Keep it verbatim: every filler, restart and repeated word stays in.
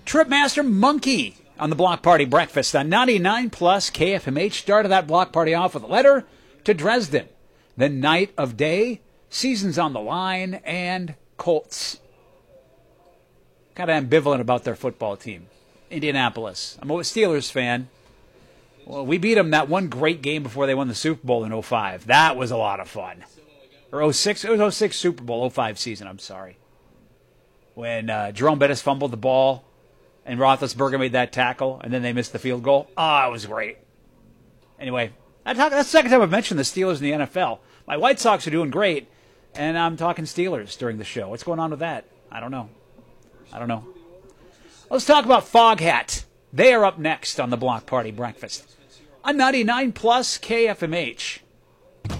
Tripmaster Monkey on the Block Party Breakfast on ninety-nine plus K F M H. Started that block party off with a letter to Dresden. Then Night of Day, Seasons on the Line, and Colts. Kind of ambivalent about their football team. Indianapolis. I'm a Steelers fan. Well, we beat them that one great game before they won the Super Bowl in oh five. That was a lot of fun. Or oh six, it was oh six Super Bowl, oh five season, I'm sorry. When uh, Jerome Bettis fumbled the ball and Roethlisberger made that tackle, and then they missed the field goal. Ah, oh, it was great. Anyway, that's the second time I've mentioned the Steelers in the N F L. My White Sox are doing great, and I'm talking Steelers during the show. What's going on with that? I don't know. I don't know. Let's talk about Foghat. They are up next on the Block Party Breakfast on ninety-nine plus K F M H.